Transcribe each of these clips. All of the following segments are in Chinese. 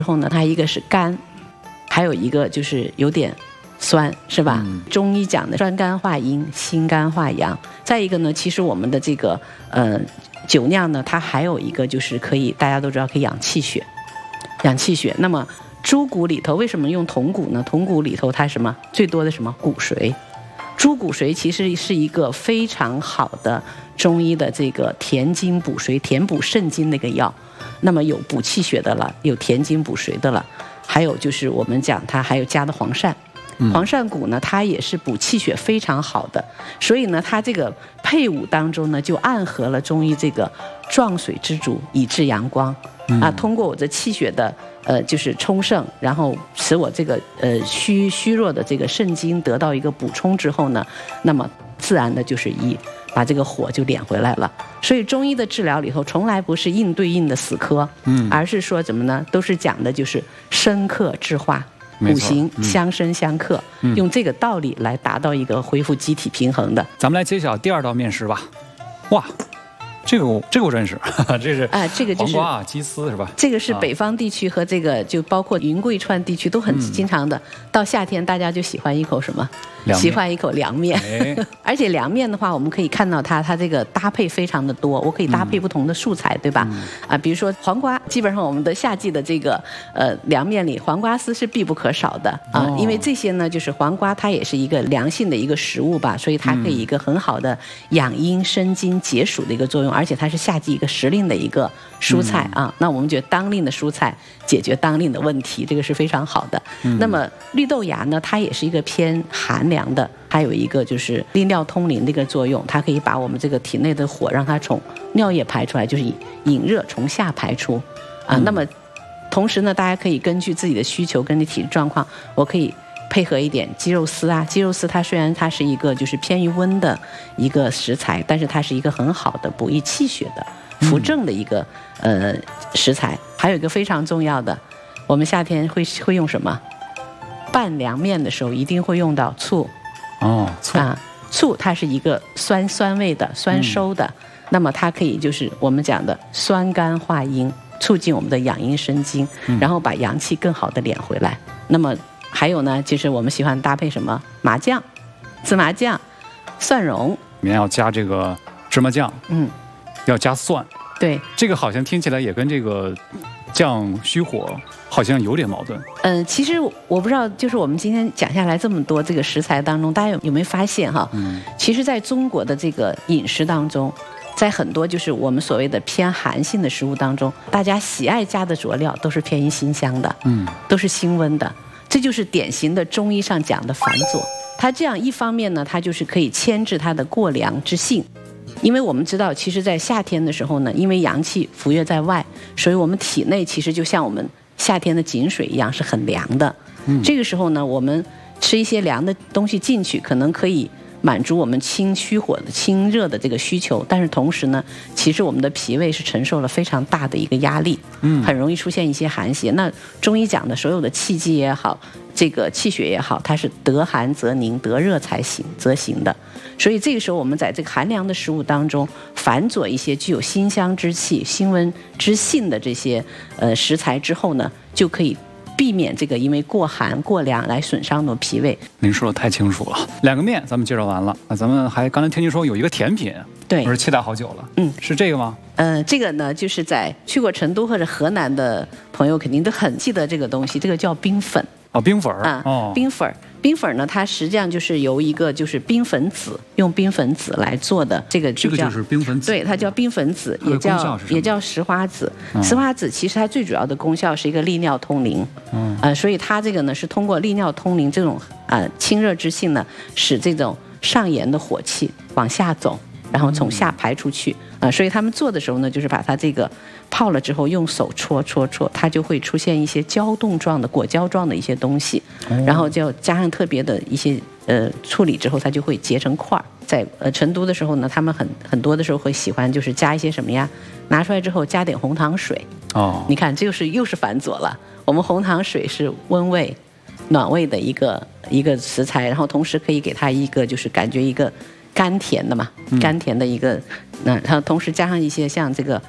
后呢，它一个是甘，还有一个就是有点酸，是吧？中医讲的酸甘化阴，辛甘化阳。再一个呢，其实我们的这个酒酿呢，它还有一个就是可以，大家都知道可以养气血，养气血。那么猪骨里头为什么用筒骨呢？筒骨里头它什么最多的什么骨髓？猪骨髓其实是一个非常好的中医的这个填精补髓、填补肾精的一个药。那么有补气血的了，有填精补髓的了，还有就是我们讲它还有加的黄鳝。黄鳝骨呢，它也是补气血非常好的，所以呢，它这个配伍当中呢，就暗合了中医这个壮水之主，以至阳光啊。通过我这气血的就是充盛，然后使我这个虚弱的这个肾精得到一个补充之后呢，那么自然的就是把这个火就敛回来了。所以中医的治疗里头从来不是应对应的死磕，而是说怎么呢？都是讲的就是生克制化，五行相生相克，用这个道理来达到一个恢复机体平衡的。 咱们来揭晓第二道面食吧。哇，这个我认识，这是这个就是黄瓜鸡丝是吧？ 这个是北方地区和这个就包括云贵川地区都很经常的。到夏天大家就喜欢一口什么？喜欢一口凉面。而且凉面的话，我们可以看到它这个搭配非常的多，我可以搭配不同的素材，对吧？比如说黄瓜，基本上我们的夏季的这个凉面里，黄瓜丝是必不可少的啊。因为这些呢，就是黄瓜它也是一个凉性的一个食物吧，所以它可以一个很好的养阴生津解暑的一个作用，而且它是夏季一个时令的一个蔬菜啊。那我们觉得当令的蔬菜解决当令的问题，这个是非常好的。那么绿豆芽呢，它也是一个偏寒凉的，还有一个就是利尿通淋的一个作用，它可以把我们这个体内的火让它从尿液排出来，就是引热从下排出啊。那么同时呢，大家可以根据自己的需求跟你体质状况，我可以配合一点鸡肉丝啊。鸡肉丝它虽然它是一个就是偏于温的一个食材，但是它是一个很好的补益气血的扶正的一个食材。还有一个非常重要的，我们夏天会用什么？拌凉面的时候一定会用到醋。醋啊，醋它是一个酸味的、酸收的，那么它可以就是我们讲的酸甘化阴，促进我们的养阴生津，然后把阳气更好的敛回来。那么还有呢，就是我们喜欢搭配什么？麻酱、芝麻酱、蒜蓉，里面要加这个芝麻酱，要加蒜。 对， 这个好像听起来也跟这个降虚火好像有点矛盾。 其实我不知道，就是我们今天讲下来这么多这个食材当中，大家有没有发现哈？其实在中国的这个饮食当中，在很多就是我们所谓的偏寒性的食物当中，大家喜爱加的佐料都是偏于辛香的，都是辛温的，这就是典型的中医上讲的繁佐。它这样一方面呢，它就是可以牵制它的过凉之性。因为我们知道，其实在夏天的时候呢，因为阳气浮跃在外，所以我们体内其实就像我们夏天的井水一样是很凉的。这个时候呢，我们吃一些凉的东西进去，可能可以满足我们清虚火的清热的这个需求，但是同时呢，其实我们的脾胃是承受了非常大的一个压力，很容易出现一些寒邪。那中医讲的所有的气机也好，这个气血也好，它是得寒则凝，得热才行则行的。所以这个时候我们在这个寒凉的食物当中繁佐一些具有辛香之气、辛温之性的这些食材之后呢，就可以避免这个因为过寒过凉来损伤的脾胃。 您说的太清楚了。两个面咱们介绍完了，那咱们还刚才听您说有一个甜品， 对， 我是期待好久了。是这个吗？ 这个呢，就是在去过成都或者河南的朋友肯定都很记得这个东西，这个叫冰粉。 冰粉儿冰粉儿。冰粉呢，它实际上就是由一个就是冰粉子，用冰粉子来做的，这个就是冰粉子， 对，它叫冰粉子，也叫石花子。石花子其实它最主要的功效是一个利尿通淋，所以它这个呢是通过利尿通淋这种清热之性呢，使这种上炎的火气往下走，然后从下排出去所以他们做的时候呢，就是把它这个泡了之后用手搓，它就会出现一些胶冻状的果胶状的一些东西，然后就加上特别的一些处理之后，它就会结成块儿。在成都的时候呢，他们很多的时候会喜欢就是加一些什么呀？拿出来之后加点红糖水。你看这又是繁佐了。我们红糖水是温胃、暖胃的一个食材，然后同时可以给它一个就是感觉一个甘甜的嘛，甘甜的一个，然后同时加上一些像这个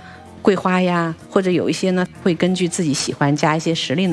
桂花呀，或者有一些呢会根据自己喜欢加一些时令